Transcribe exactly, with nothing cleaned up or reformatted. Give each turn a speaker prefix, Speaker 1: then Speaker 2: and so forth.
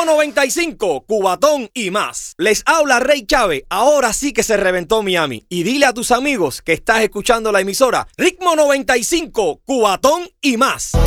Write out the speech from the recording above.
Speaker 1: Ritmo noventa y cinco, Cubatón y más. Les habla Rey Chávez. Ahora sí que se reventó Miami. Y dile a tus amigos que estás escuchando la emisora Ritmo noventa y cinco, Cubatón y más.